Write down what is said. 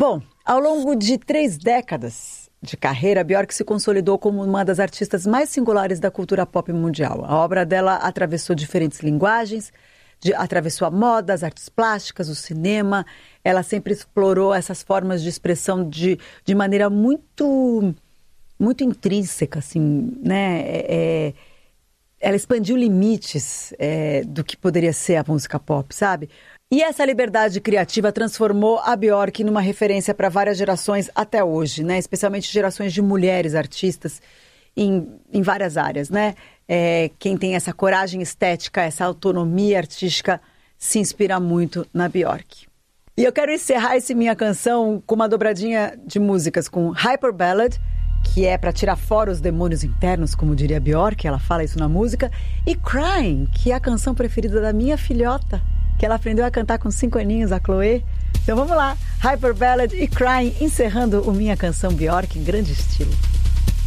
Bom, ao longo de 3 décadas de carreira, a Björk se consolidou como uma das artistas mais singulares da cultura pop mundial. A obra dela atravessou diferentes linguagens, atravessou a moda, as artes plásticas, o cinema. Ela sempre explorou essas formas de expressão de maneira muito intrínseca, assim, né? Ela expandiu limites do que poderia ser a música pop, sabe? E essa liberdade criativa transformou a Björk numa referência para várias gerações até hoje, né? Especialmente gerações de mulheres artistas em várias áreas, né? Quem tem essa coragem estética, essa autonomia artística, se inspira muito na Björk. E eu quero encerrar essa minha canção com uma dobradinha de músicas com Hyper Ballad, que é para tirar fora os demônios internos, como diria a Björk, ela fala isso na música, e Crying, que é a canção preferida da minha filhota, que ela aprendeu a cantar com 5 aninhos, a Chloe. Então vamos lá, Hyper Ballad e Crying, encerrando o Minha Canção Björk em grande estilo.